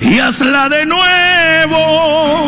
y hazla de nuevo.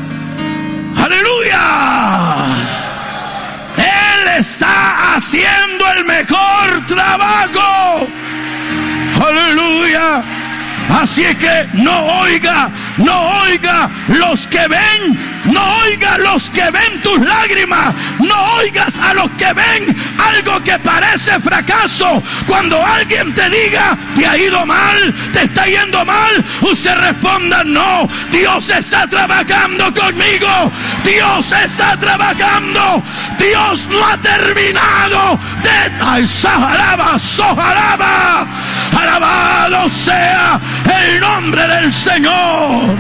¡Aleluya! Él está haciendo el mejor trabajo. ¡Aleluya! Así es que no oiga los que ven, no oiga los que ven tus lágrimas, no oigas a los que ven algo que parece fracaso. Cuando alguien te diga, te ha ido mal, te está yendo mal, usted responda, no, Dios está trabajando conmigo, Dios está trabajando, Dios no ha terminado de... ¡Ay, saharaba, soharaba! ¡Alabado sea el nombre del Señor!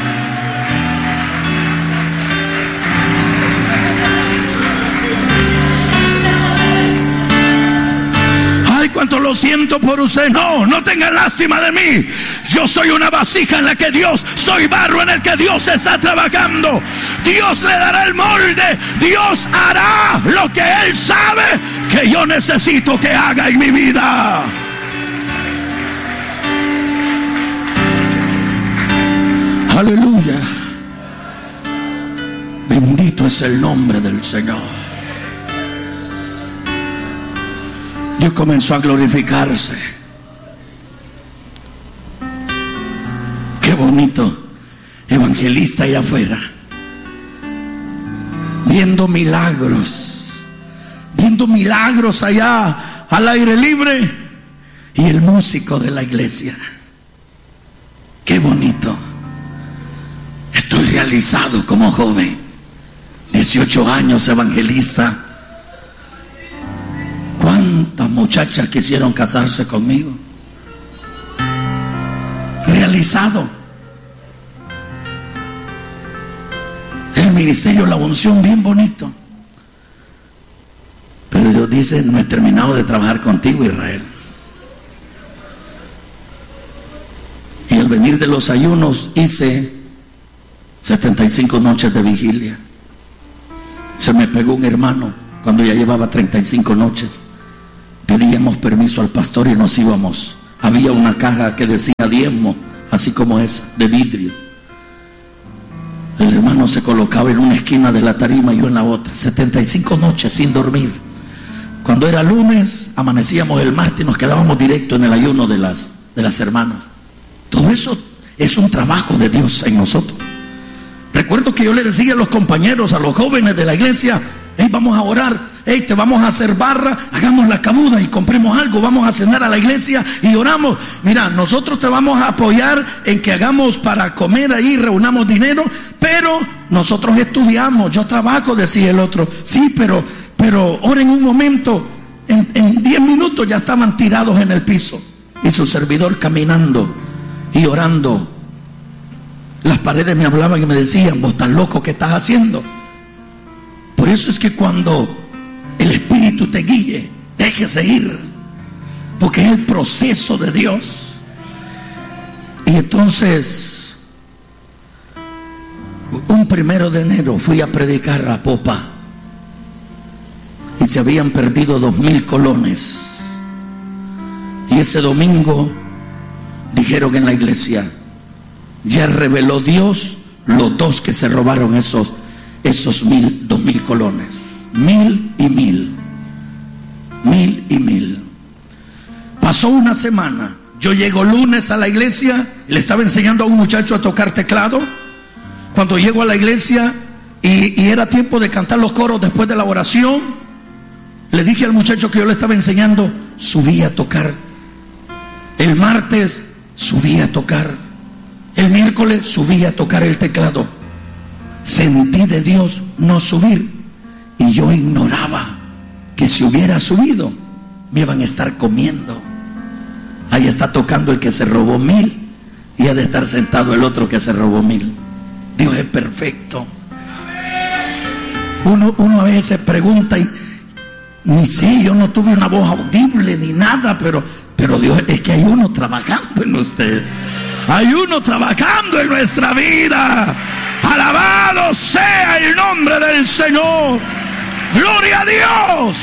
Ay, cuánto lo siento por usted. No, no tenga lástima de mí. Yo soy una vasija en la que Dios, soy barro en el que Dios está trabajando. Dios le dará el molde. Dios hará lo que Él sabe que yo necesito que haga en mi vida. Aleluya. Bendito es el nombre del Señor. Dios comenzó a glorificarse. Qué bonito. Evangelista allá afuera, viendo milagros allá al aire libre, y el músico de la iglesia. Qué bonito. Estoy realizado como joven, 18 años, evangelista. ¿Cuántas muchachas quisieron casarse conmigo? Realizado. El ministerio, la unción, bien bonito. Pero Dios dice, no he terminado de trabajar contigo, Israel. Y al venir de los ayunos hice 75 noches de vigilia. Se me pegó un hermano cuando ya llevaba 35 noches. Pedíamos permiso al pastor y nos íbamos. Había una caja que decía diezmo, así como esa, de vidrio. El hermano se colocaba en una esquina de la tarima y yo en la otra. 75 noches sin dormir. Cuando era lunes, amanecíamos el martes y nos quedábamos directo en el ayuno de las hermanas. Todo eso es un trabajo de Dios en nosotros. Recuerdo que yo le decía a los compañeros, a los jóvenes de la iglesia, hey, vamos a orar, hey, te vamos a hacer barra, hagamos la cabuda y compremos algo, vamos a cenar a la iglesia y oramos. Mira, nosotros te vamos a apoyar en que hagamos para comer ahí, reunamos dinero, pero nosotros estudiamos, yo trabajo, decía el otro. Sí, pero oren un momento. En 10 minutos ya estaban tirados en el piso y su servidor caminando y orando. Las paredes me hablaban y me decían, vos estás loco, ¿qué estás haciendo? Por eso es que cuando el Espíritu te guíe, déjese ir, porque es el proceso de Dios. Y entonces, un 1 de enero fui a predicar a Popa y se habían perdido 2,000 colones. Y ese domingo dijeron en la iglesia, ya reveló Dios los dos que se robaron esos 2,000 colones. 1,000 y 1,000. 1,000 y 1,000. Pasó una semana. Yo llego lunes a la iglesia, le estaba enseñando a un muchacho a tocar teclado. Cuando llego a la iglesia y era tiempo de cantar los coros después de la oración, le dije al muchacho que yo le estaba enseñando, subí a tocar. El martes subí a tocar. El miércoles subí a tocar el teclado. Sentí de Dios no subir y yo ignoraba que si hubiera subido me iban a estar comiendo. Ahí está tocando el que se robó 1,000 y ha de estar sentado el otro que se robó 1,000. Dios es perfecto. Uno a veces se pregunta y ni sé, yo no tuve una voz audible ni nada, pero Dios, es que hay uno trabajando en usted. Hay uno trabajando en nuestra vida. Alabado sea el nombre del Señor. Gloria a Dios.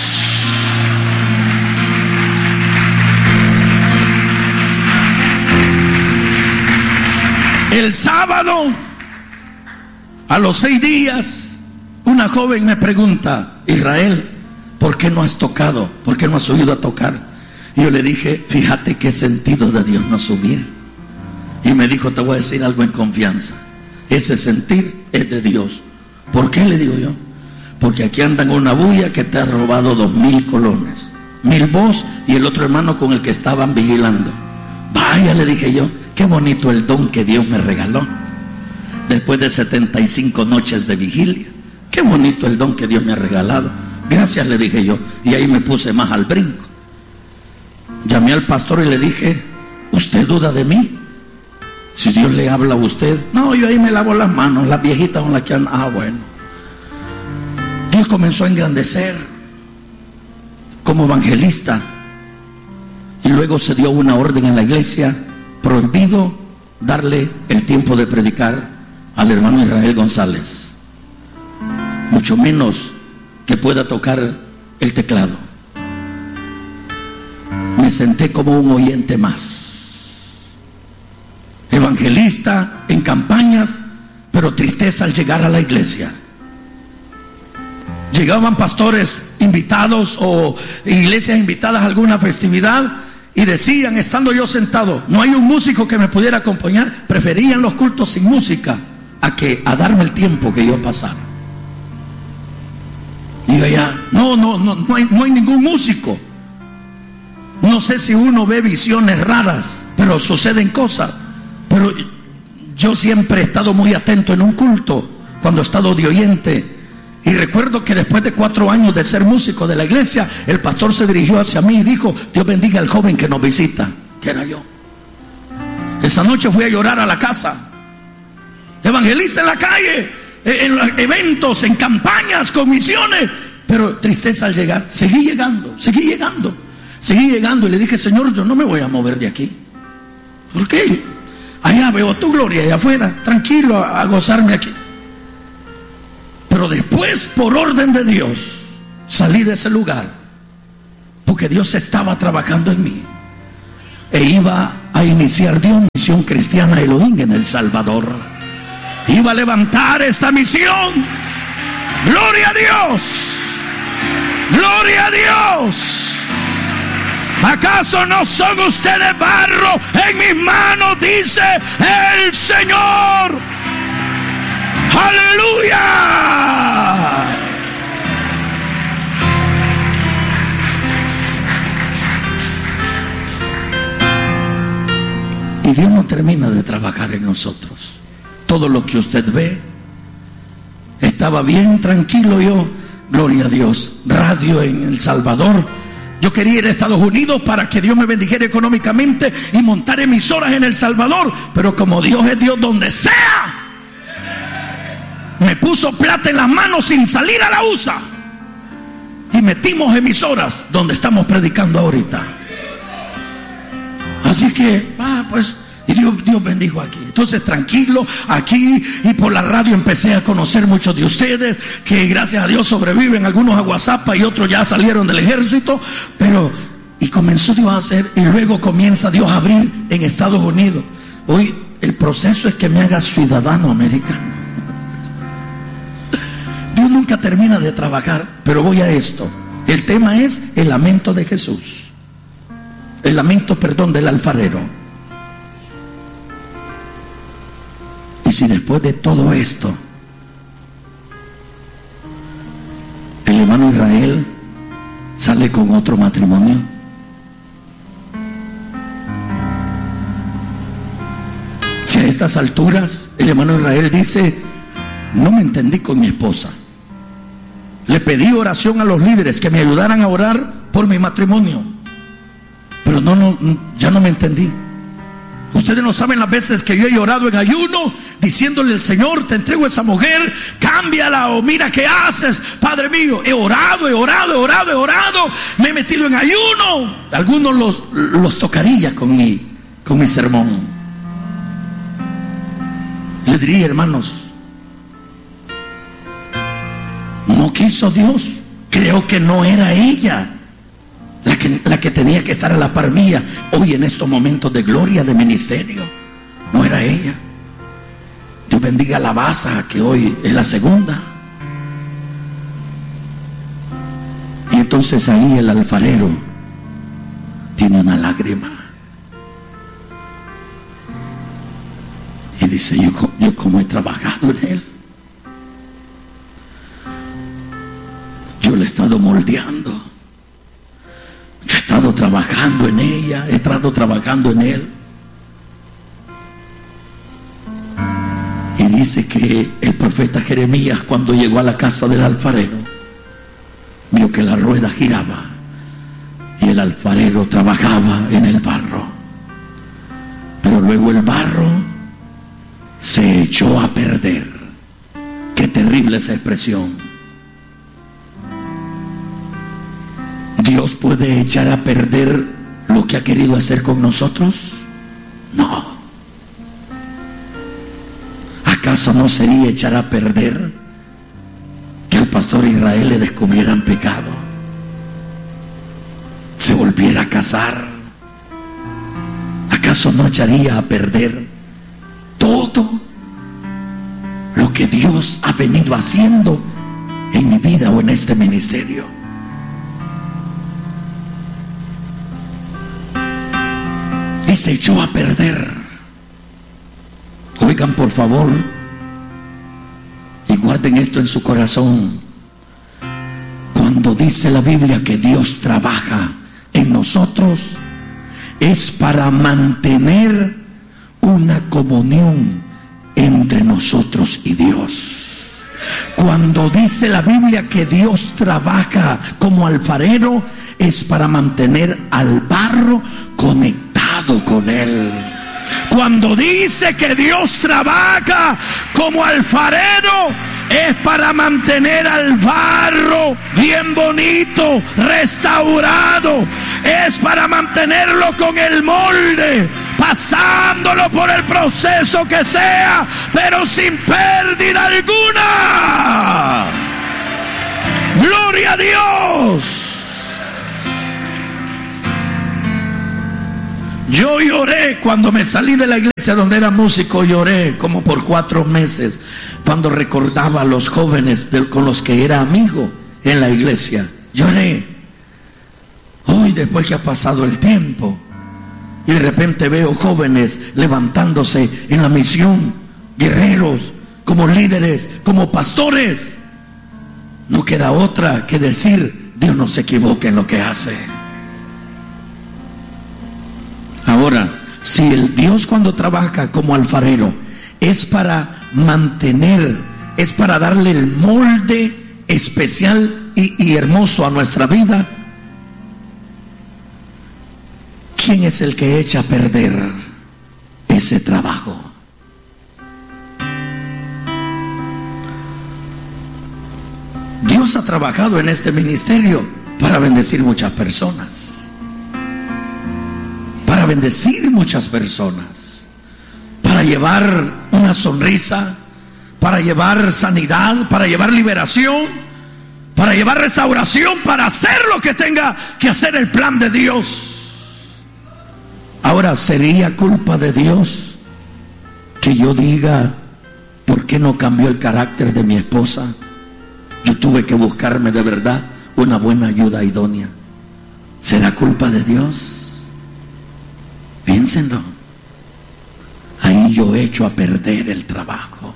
El sábado, a los 6 días, una joven me pregunta: Israel, ¿por qué no has tocado? ¿Por qué no has subido a tocar? Y yo le dije: fíjate qué sentido de Dios no subir. Y me dijo: te voy a decir algo en confianza, ese sentir es de Dios. ¿Por qué? Le digo yo: porque aquí andan una bulla que te ha robado 2,000 colones, 1,000 vos y el otro hermano con el que estaban vigilando. Vaya, le dije yo, qué bonito el don que Dios me regaló después de 75 noches de vigilia. Qué bonito el don que Dios me ha regalado. Gracias, le dije yo, y ahí me puse más al brinco. Llamé al pastor y le dije: ¿usted duda de mí? Si Dios le habla a usted. No, yo ahí me lavo las manos, las viejitas con las que andan. Ah, bueno. Dios comenzó a engrandecer como evangelista, y luego se dio una orden en la iglesia: prohibido darle el tiempo de predicar al hermano Israel González, mucho menos que pueda tocar el teclado. Me senté como un oyente más, evangelista en campañas, pero tristeza al llegar a la iglesia. Llegaban pastores invitados o iglesias invitadas a alguna festividad y decían, estando yo sentado: no hay un músico que me pudiera acompañar. Preferían los cultos sin música a darme el tiempo que yo pasara. Y yo ya, no hay ningún músico. No sé si uno ve visiones raras, pero suceden cosas. Pero yo siempre he estado muy atento en un culto cuando he estado de oyente. Y recuerdo que después de 4 años de ser músico de la iglesia, el pastor se dirigió hacia mí y dijo: Dios bendiga al joven que nos visita, que era yo. Esa noche fui a llorar a la casa. Evangelista en la calle, en los eventos, en campañas, con misiones. Pero tristeza al llegar. Seguí llegando y le dije: Señor, yo no me voy a mover de aquí. ¿Por qué? Allá veo tu gloria, allá afuera, tranquilo, a gozarme aquí. Pero después, por orden de Dios, salí de ese lugar, porque Dios estaba trabajando en mí, e iba a iniciar Dios misión cristiana Elohim en El Salvador. Iba a levantar esta misión. ¡Gloria a Dios! ¡Gloria a Dios! ¿Acaso no son ustedes barro en mis manos?, dice el Señor. ¡Aleluya! Y Dios no termina de trabajar en nosotros. Todo lo que usted ve, estaba bien tranquilo yo, gloria a Dios, radio en El Salvador. Yo quería ir a Estados Unidos para que Dios me bendijera económicamente y montar emisoras en El Salvador, pero como Dios es Dios donde sea, me puso plata en las manos sin salir a la USA y metimos emisoras donde estamos predicando ahorita. Así que, pues, y Dios bendijo aquí. Entonces, tranquilo, aquí y por la radio empecé a conocer muchos de ustedes que gracias a Dios sobreviven, algunos a WhatsApp y otros ya salieron del ejército. Pero, y comenzó Dios a hacer, y luego comienza Dios a abrir en Estados Unidos. Hoy el proceso es que me haga ciudadano americano. Dios nunca termina de trabajar, pero voy a esto. El tema es el lamento de Jesús. El lamento, del alfarero. Y si después de todo esto, el hermano Israel sale con otro matrimonio, si a estas alturas el hermano Israel dice: no me entendí con mi esposa, le pedí oración a los líderes que me ayudaran a orar por mi matrimonio, pero ya no me entendí. Ustedes no saben las veces que yo he llorado en ayuno, diciéndole al Señor: te entrego a esa mujer, cámbiala, o mira qué haces, Padre mío. He orado, me he metido en ayuno. Algunos los tocaría con mi sermón. Le diría: hermanos, no quiso Dios, creo que no era ella la que tenía que estar a la par mía hoy en estos momentos de gloria, de ministerio. No era ella. bendiga la baza, que hoy es la segunda. Y entonces ahí el alfarero tiene una lágrima y dice: yo como he trabajado en él, yo le he estado moldeando, yo he estado trabajando en ella, he estado trabajando en él. Y dice que el profeta Jeremías, cuando llegó a la casa del alfarero, vio que la rueda giraba y el alfarero trabajaba en el barro, pero luego el barro se echó a perder. Qué terrible esa expresión. ¿Dios puede echar a perder lo que ha querido hacer con nosotros? No. ¿Acaso no sería echar a perder que al pastor Israel le descubrieran pecado, se volviera a casar? ¿Acaso no echaría a perder todo lo que Dios ha venido haciendo en mi vida o en este ministerio? Y se echó a perder. Oigan, por favor, y guarden esto en su corazón. Cuando dice la Biblia que Dios trabaja en nosotros, es para mantener una comunión entre nosotros y Dios. Cuando dice la Biblia que Dios trabaja como alfarero, es para mantener al barro conectado con él. Cuando dice que Dios trabaja como alfarero, es para mantener al barro bien bonito, restaurado. Es para mantenerlo con el molde, pasándolo por el proceso que sea, pero sin pérdida alguna. ¡Gloria a Dios! Yo lloré cuando me salí de la iglesia donde era músico. Lloré como por 4 meses cuando recordaba a los jóvenes con los que era amigo en la iglesia. Lloré. Hoy, después que ha pasado el tiempo y de repente veo jóvenes levantándose en la misión, guerreros, como líderes, como pastores, no queda otra que decir: Dios no se equivoca en lo que hace. Ahora, si el Dios, cuando trabaja como alfarero, es para mantener, es para darle el molde especial y hermoso a nuestra vida, ¿quién es el que echa a perder ese trabajo? Dios ha trabajado en este ministerio para bendecir muchas personas. Para bendecir muchas personas, para llevar una sonrisa, para llevar sanidad, para llevar liberación, para llevar restauración, para hacer lo que tenga que hacer el plan de Dios. Ahora, ¿sería culpa de Dios que yo diga: ¿por qué no cambió el carácter de mi esposa? Yo tuve que buscarme de verdad una buena ayuda idónea. ¿Será culpa de Dios? Piénsenlo. Ahí yo echo a perder el trabajo.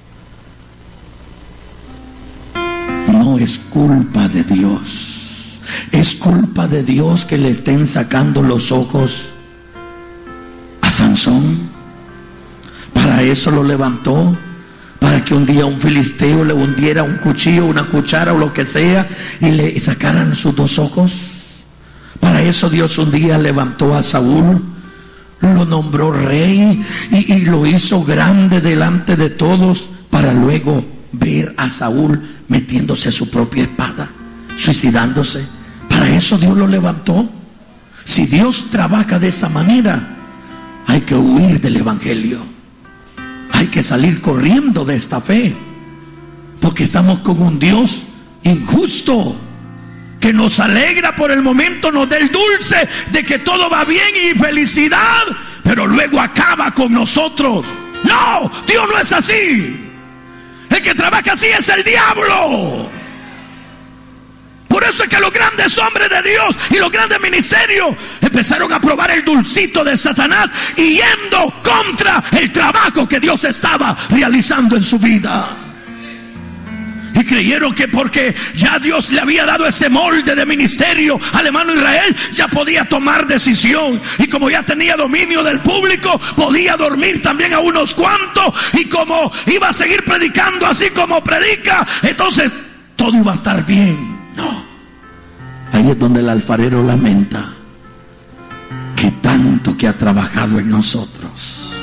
No es culpa de Dios. Es culpa de Dios que le estén sacando los ojos a Sansón. Para eso lo levantó, para que un día un filisteo le hundiera un cuchillo, una cuchara o lo que sea, y le sacaran sus 2 ojos. Para eso Dios un día levantó a Saúl, lo nombró rey y lo hizo grande delante de todos, para luego ver a Saúl metiéndose su propia espada, suicidándose. Para eso Dios lo levantó. Si Dios trabaja de esa manera, hay que huir del evangelio, hay que salir corriendo de esta fe, porque estamos con un Dios injusto, que nos alegra por el momento, nos da el dulce de que todo va bien y felicidad, pero luego acaba con nosotros. No, Dios no es así. El que trabaja así es el diablo. Por eso es que los grandes hombres de Dios y los grandes ministerios empezaron a probar el dulcito de Satanás y yendo contra el trabajo que Dios estaba realizando en su vida. Y creyeron que porque ya Dios le había dado ese molde de ministerio al hermano Israel, ya podía tomar decisión. Y como ya tenía dominio del público, podía dormir también a unos cuantos. Y como iba a seguir predicando así como predica, entonces todo iba a estar bien. No. Ahí es donde el alfarero lamenta que tanto que ha trabajado en nosotros.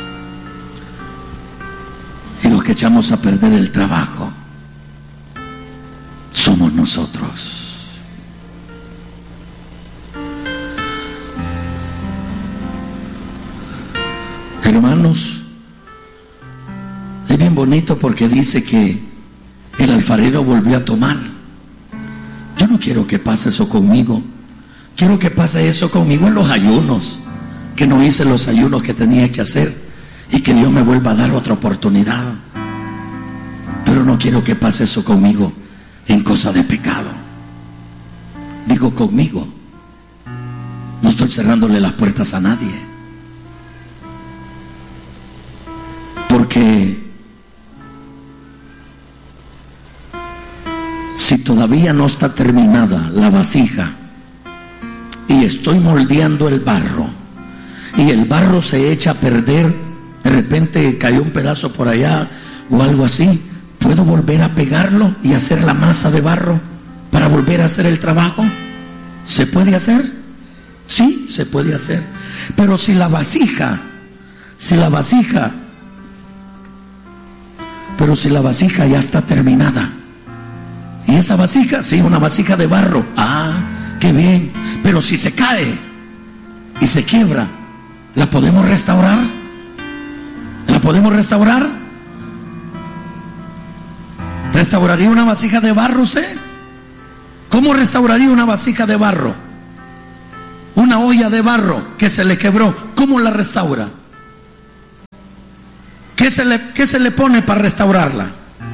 Y los que echamos a perder el trabajo somos nosotros. Hermanos, es bien bonito porque dice que el alfarero volvió a tomar. Yo no quiero que pase eso conmigo. Quiero que pase eso conmigo en los ayunos, que no hice los ayunos que tenía que hacer y que Dios me vuelva a dar otra oportunidad. Pero no quiero que pase eso conmigo en cosa de pecado. Digo conmigo. No estoy cerrándole las puertas a nadie. Porque si todavía no está terminada la vasija y estoy moldeando el barro y el barro se echa a perder, de repente cayó un pedazo por allá o algo así, ¿puedo volver a pegarlo y hacer la masa de barro para volver a hacer el trabajo? ¿Se puede hacer? Sí, se puede hacer. Pero si la vasija ya está terminada, y esa vasija, sí, una vasija de barro, qué bien. Pero si se cae y se quiebra, ¿la podemos restaurar? ¿La podemos restaurar? ¿Restauraría una vasija de barro usted? ¿Cómo restauraría una vasija de barro? Una olla de barro que se le quebró, ¿cómo la restaura? ¿Qué se le pone para restaurarla?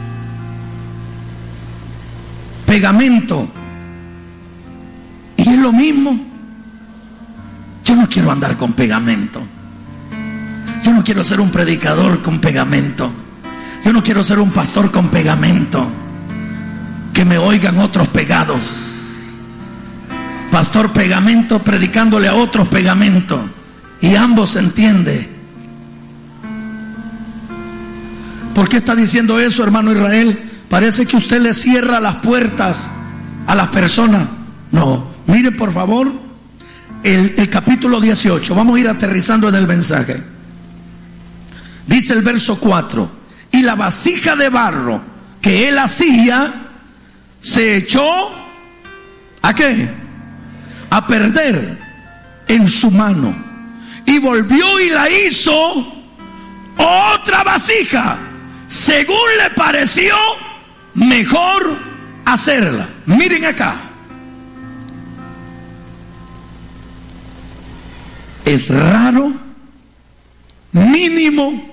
Pegamento. Y es lo mismo. Yo no quiero andar con pegamento. Yo no quiero ser un predicador con pegamento. Yo no quiero ser un pastor con pegamento. Que me oigan otros pegados. Pastor pegamento predicándole a otros pegamento. Y ambos se entienden. ¿Por qué está diciendo eso, hermano Israel? Parece que usted le cierra las puertas a las personas. No, mire por favor el capítulo 18. Vamos a ir aterrizando en el mensaje. Dice el verso 4: y la vasija de barro que él hacía se echó ¿a qué? A perder en su mano, y volvió y la hizo otra vasija según le pareció mejor hacerla. Miren acá. Es raro, mínimo,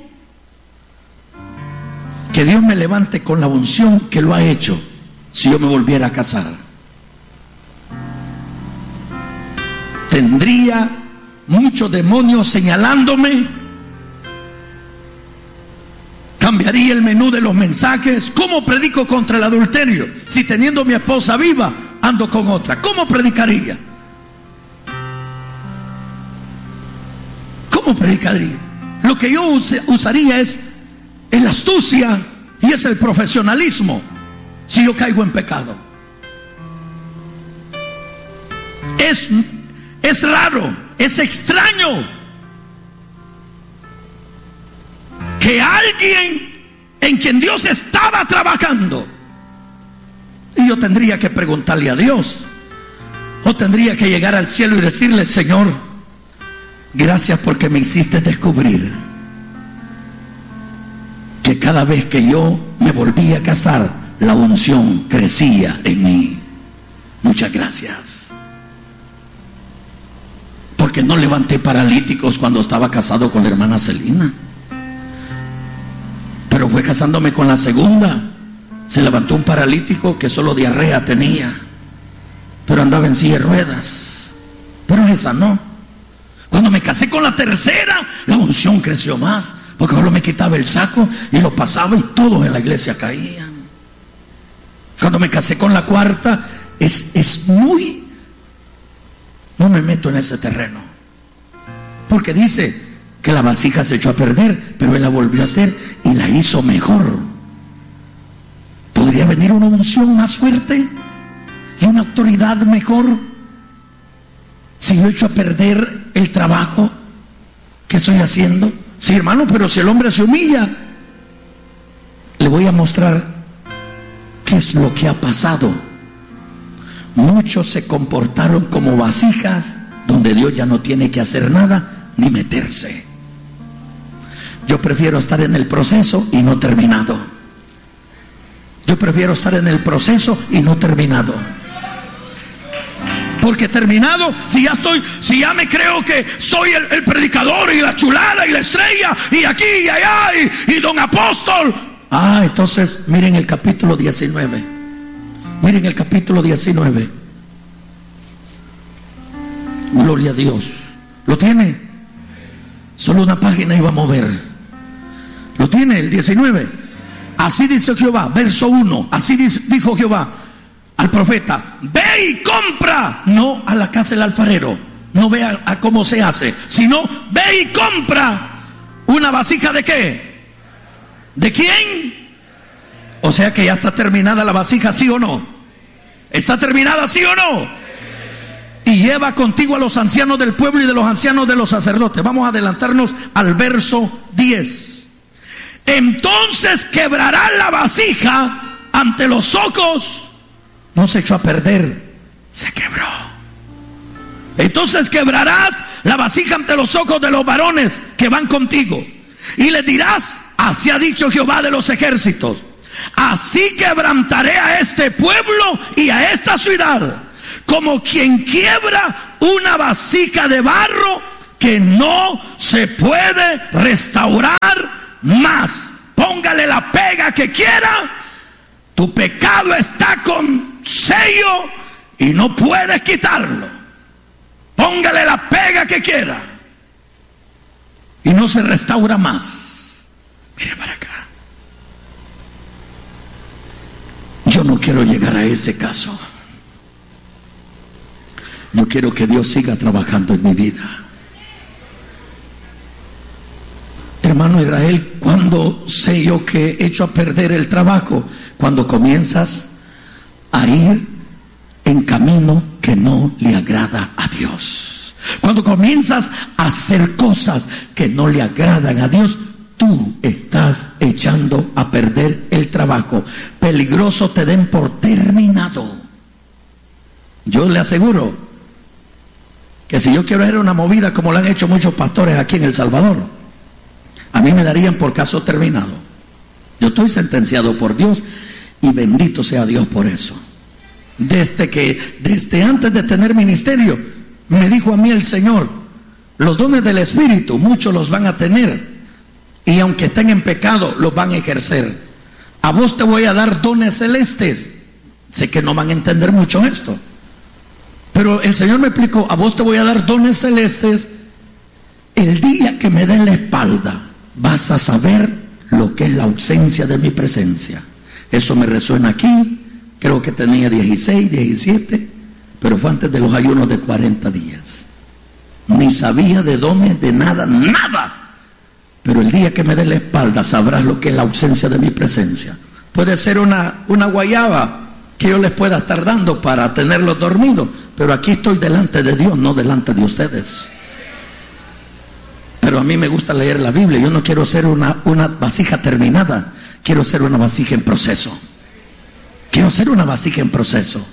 que Dios me levante con la unción que lo ha hecho si yo me volviera a casar. Tendría muchos demonios señalándome. Cambiaría el menú de los mensajes. ¿Cómo predico contra el adulterio si teniendo mi esposa viva ando con otra? ¿Cómo predicaría? ¿Cómo predicaría? Lo que yo usaría es la astucia y es el profesionalismo si yo caigo en pecado. Es raro, es extraño que alguien en quien Dios estaba trabajando, y yo tendría que preguntarle a Dios, o tendría que llegar al cielo y decirle: Señor, gracias porque me hiciste descubrir que cada vez que yo me volvía a casar, la unción crecía en mí. Muchas gracias. Porque no levanté paralíticos cuando estaba casado con la hermana Celina. Después, casándome con la segunda, se levantó un paralítico que solo diarrea tenía, pero andaba en silla de ruedas, pero esa no. Cuando me casé con la tercera, la unción creció más, porque solo me quitaba el saco y lo pasaba y todos en la iglesia caían. Cuando me casé con la cuarta, no me meto en ese terreno, porque dice que la vasija se echó a perder, pero él la volvió a hacer y la hizo mejor. ¿Podría venir una unción más fuerte y una autoridad mejor si yo echo a perder el trabajo que estoy haciendo? Sí, hermano, pero si el hombre se humilla, le voy a mostrar qué es lo que ha pasado. Muchos se comportaron como vasijas donde Dios ya no tiene que hacer nada ni meterse. Yo prefiero estar en el proceso y no terminado. Yo prefiero estar en el proceso y no terminado. Porque terminado, si ya me creo que soy el predicador y la chulada y la estrella y aquí y allá y don apóstol. Entonces miren el capítulo 19. Miren el capítulo 19. Gloria a Dios. ¿Lo tiene? Solo una página iba a mover. ¿Lo tiene el 19? Así dice Jehová, verso 1. Así dijo Jehová al profeta: ve y compra, no a la casa del alfarero, no ve a cómo se hace, sino ve y compra una vasija. ¿de qué? ¿De quién? O sea que ya está terminada la vasija, ¿sí o no? ¿Está terminada, sí o no? Y lleva contigo a los ancianos del pueblo y de los ancianos de los sacerdotes. Vamos a adelantarnos al verso 10. Entonces quebrará la vasija ante los ojos. No se echó a perder, se quebró. Entonces quebrarás la vasija ante los ojos de los varones que van contigo, y les dirás: así ha dicho Jehová de los ejércitos, así quebrantaré a este pueblo y a esta ciudad, como quien quiebra una vasija de barro que no se puede restaurar más. Póngale la pega que quiera, tu pecado está con sello y no puedes quitarlo. Póngale la pega que quiera y no se restaura más. Mire para acá. Yo no quiero llegar a ese caso. Yo quiero que Dios siga trabajando en mi vida. Hermano Israel, ¿cuándo sé yo que he hecho a perder el trabajo? Cuando comienzas a ir en camino que no le agrada a Dios. Cuando comienzas a hacer cosas que no le agradan a Dios, tú estás echando a perder el trabajo. Peligroso te den por terminado. Yo le aseguro que si yo quiero hacer una movida como lo han hecho muchos pastores aquí en El Salvador, a mí me darían por caso terminado. Yo estoy sentenciado por Dios y bendito sea Dios por eso. Desde antes de tener ministerio, me dijo a mí el Señor: los dones del Espíritu, muchos los van a tener, y aunque estén en pecado, los van a ejercer. A vos te voy a dar dones celestes. Sé que no van a entender mucho esto, pero el Señor me explicó: a vos te voy a dar dones celestes. El día que me den la espalda, vas a saber lo que es la ausencia de mi presencia. Eso me resuena aquí. Creo que tenía 16, 17, pero fue antes de los ayunos de 40 días. Ni sabía de dones, de nada, nada. Pero el día que me dé la espalda, sabrás lo que es la ausencia de mi presencia. Puede ser una guayaba que yo les pueda estar dando para tenerlos dormidos, pero aquí estoy delante de Dios, no delante de ustedes. Pero a mí me gusta leer la Biblia. Yo no quiero ser una vasija terminada, quiero ser una vasija en proceso. Quiero ser una vasija en proceso.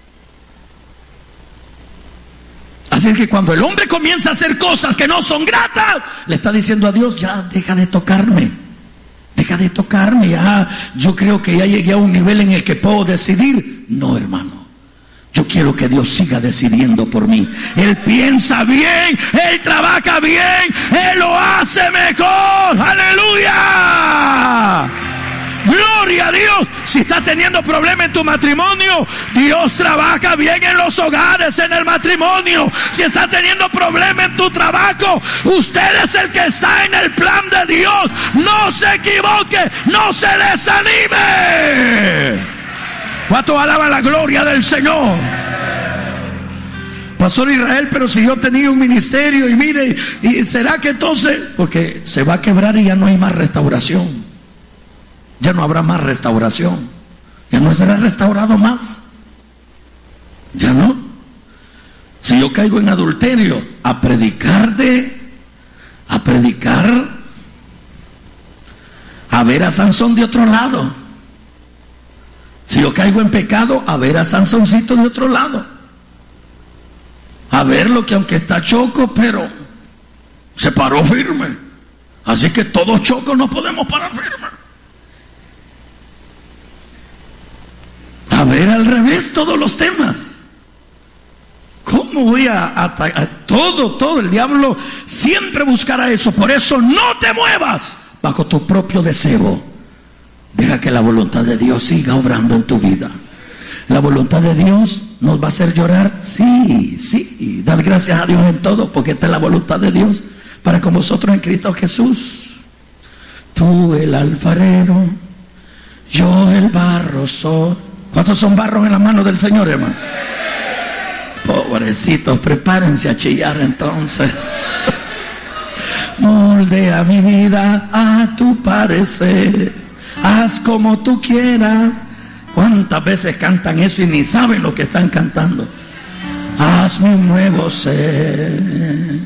Así es que cuando el hombre comienza a hacer cosas que no son gratas, le está diciendo a Dios: ya deja de tocarme, deja de tocarme, ya yo creo que ya llegué a un nivel en el que puedo decidir. No, hermano, yo quiero que Dios siga decidiendo por mí. Él piensa bien, Él trabaja bien, Él lo hace mejor. ¡Aleluya! Gloria a Dios. Si estás teniendo problemas en tu matrimonio, Dios trabaja bien en los hogares, en el matrimonio. Si estás teniendo problemas en tu trabajo, usted es el que está en el plan de Dios. No se equivoque, no se desanime. ¿Cuántos alaban la gloria del Señor? Pastor Israel, pero si yo tenía un ministerio y mire, ¿y será que entonces? Porque se va a quebrar y ya no hay más restauración. Ya no habrá más restauración. Ya no será restaurado más. Ya no. Si yo caigo en adulterio, a predicar, a ver a Sansón de otro lado. Si yo caigo en pecado, a ver a Sansoncito de otro lado. A verlo que aunque está choco, pero se paró firme. Así que todos chocos no podemos parar firme. A ver al revés todos los temas. ¿Cómo voy a todo el diablo siempre buscará eso? Por eso no te muevas bajo tu propio deseo. Deja que la voluntad de Dios siga obrando en tu vida. La voluntad de Dios nos va a hacer llorar, sí. Dad gracias a Dios en todo, porque esta es la voluntad de Dios para con vosotros en Cristo Jesús. Tú el alfarero, yo el barro soy. ¿Cuántos son barros en las manos del Señor, hermano? Pobrecitos, prepárense a chillar entonces. Moldea mi vida a tu parecer, haz como tú quieras. ¿Cuántas veces cantan eso y ni saben lo que están cantando? Hazme un nuevo ser.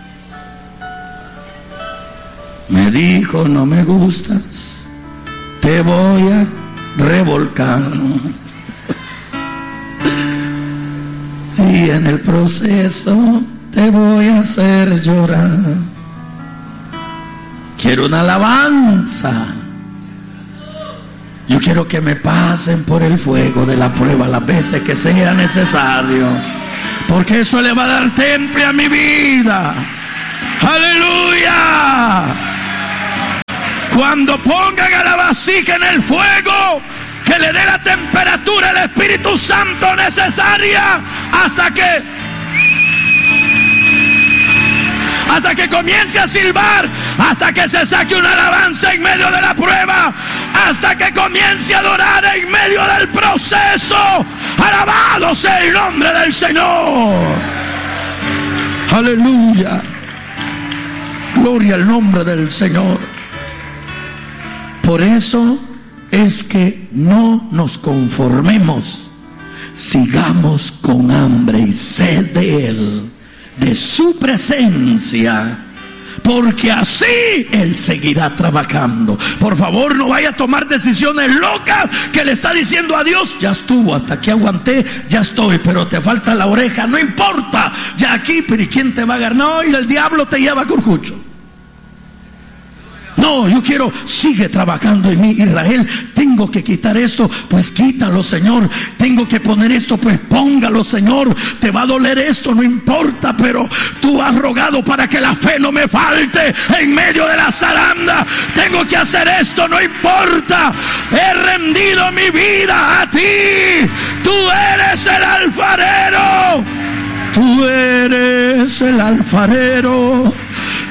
Me dijo, no me gustas, te voy a revolcar. Y en el proceso te voy a hacer llorar. Quiero una alabanza. Yo quiero que me pasen por el fuego de la prueba las veces que sea necesario, porque eso le va a dar temple a mi vida. ¡Aleluya! Cuando pongan a la vasija en el fuego, que le dé la temperatura al Espíritu Santo necesaria hasta que comience a silbar, hasta que se saque una alabanza en medio de la prueba, hasta que comience a adorar en medio del proceso. Alabado sea el nombre del Señor. Aleluya. Gloria al nombre del Señor. Por eso es que no nos conformemos, sigamos con hambre y sed de Él, de su presencia, porque así Él seguirá trabajando. Por favor, no vaya a tomar decisiones locas que le está diciendo a Dios, ya estuvo, hasta aquí aguanté, ya estoy, pero te falta la oreja, no importa, ya aquí, pero ¿y quién te va a ganar? No, y el diablo te lleva a curcucho. No, yo quiero, sigue trabajando en mí, Israel. Tengo que quitar esto, pues quítalo, Señor. Tengo que poner esto, pues póngalo, Señor. Te va a doler esto, no importa, pero tú has rogado para que la fe no me falte en medio de la zaranda. Tengo que hacer esto, no importa. He rendido mi vida a ti. Tú eres el alfarero. Tú eres el alfarero.